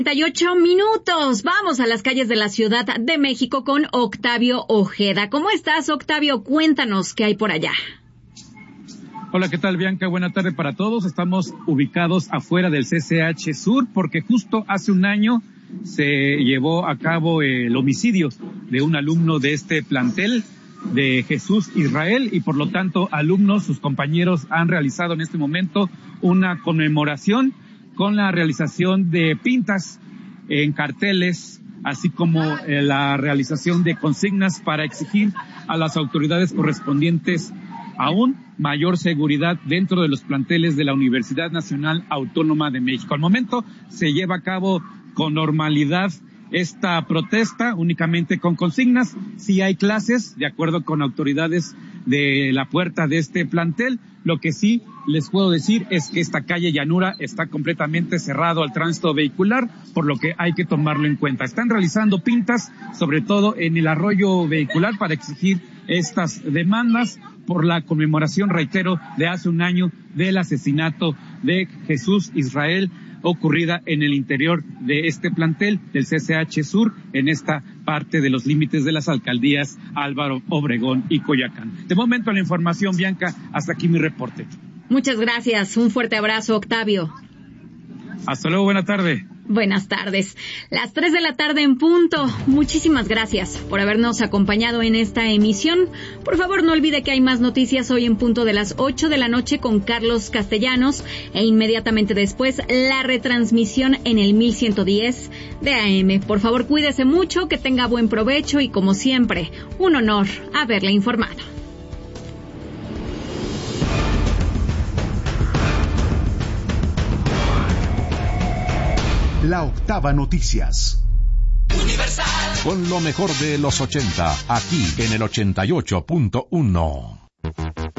38 minutos. Vamos a las calles de la Ciudad de México con Octavio Ojeda. ¿Cómo estás, Octavio? Cuéntanos qué hay por allá. Hola, ¿qué tal, Bianca? Buena tarde para todos. Estamos ubicados afuera del CCH Sur porque justo hace un año se llevó a cabo el homicidio de un alumno de este plantel de Jesús Israel y por lo tanto alumnos, sus compañeros han realizado en este momento una conmemoración con la realización de pintas en carteles, así como la realización de consignas para exigir a las autoridades correspondientes aún mayor seguridad dentro de los planteles de la Universidad Nacional Autónoma de México. Al momento se lleva a cabo con normalidad esta protesta, únicamente con consignas. Sí hay clases, de acuerdo con autoridades de la puerta de este plantel. Lo que sí les puedo decir es que esta calle Llanura está completamente cerrado al tránsito vehicular, por lo que hay que tomarlo en cuenta. Están realizando pintas, sobre todo en el arroyo vehicular, para exigir estas demandas por la conmemoración, reitero, de hace un año del asesinato de Jesús Israel, ocurrida en el interior de este plantel del CCH Sur, en esta parte de los límites de las alcaldías Álvaro Obregón y Coyoacán. De momento la información, Bianca, hasta aquí mi reporte. Muchas gracias, un fuerte abrazo, Octavio. Hasta luego, buena tarde. Buenas tardes. Las 3 de la tarde en punto. Muchísimas gracias por habernos acompañado en esta emisión. Por favor, no olvide que hay más noticias hoy en punto de las 8 de la noche con Carlos Castellanos e inmediatamente después la retransmisión en el 1110 de AM. Por favor, cuídese mucho, que tenga buen provecho y como siempre, un honor haberle informado. La Octava Noticias. Universal. Con lo mejor de los 80, aquí en el 88.1.